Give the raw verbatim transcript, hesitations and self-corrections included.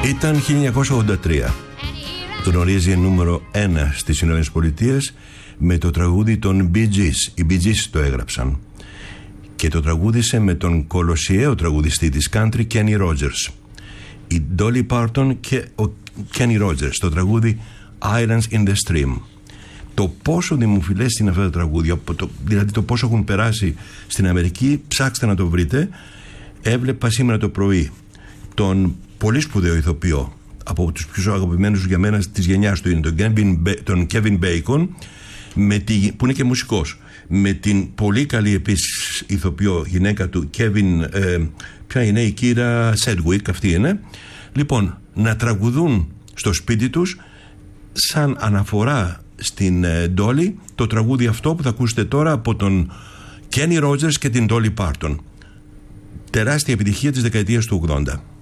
Ήταν χίλια εννιακόσια ογδόντα τρία. Γνωρίζει νούμερο ένα στις Ηνωμένες Πολιτείες με το τραγούδι των Bee Gees. Οι Bee Gees το έγραψαν και το τραγούδισε με τον κολοσιαίο τραγουδιστή της country Kenny Rogers, η Dolly Parton και ο Kenny Rogers, το τραγούδι Islands in the Stream. Το πόσο δημοφιλές είναι αυτά τα τραγούδια, δηλαδή το πόσο έχουν περάσει στην Αμερική, ψάξτε να το βρείτε. Έβλεπα σήμερα το πρωί τον πολύ σπουδαίο ηθοποιό, από τους πιο αγαπημένους για μένα της γενιάς του είναι τον Kevin, τον Kevin Bacon, με τη, που είναι και μουσικός, με την πολύ καλή επίσης ηθοποιό γυναίκα του Kevin, ε, ποια είναι, η Κύρα Sedgwick, αυτή είναι. Λοιπόν, να τραγουδούν στο σπίτι τους σαν αναφορά στην ε, Dolly το τραγούδι αυτό που θα ακούσετε τώρα από τον Kenny Rogers και την Dolly Parton. Τεράστια επιτυχία της δεκαετίας του ογδόντα.